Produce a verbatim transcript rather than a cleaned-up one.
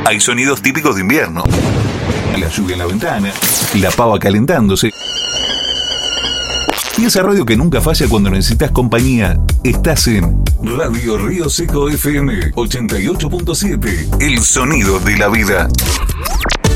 Hay sonidos típicos de invierno. La lluvia en la ventana, la pava calentándose. Y esa radio que nunca falla cuando necesitas compañía. Estás en Radio Río Seco F M ochenta y ocho punto siete. El sonido de la vida.